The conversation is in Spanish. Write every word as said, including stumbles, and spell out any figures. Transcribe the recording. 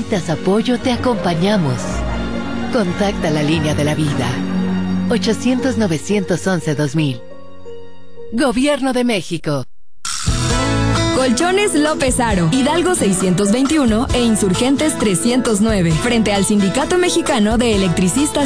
necesitas apoyo, te acompañamos. Contacta la línea de la vida. ochocientos, novecientos once, dos mil. Gobierno de México. Colchones López Aro, Hidalgo seiscientos veintiuno e Insurgentes trescientos nueve, frente al Sindicato Mexicano de Electricistas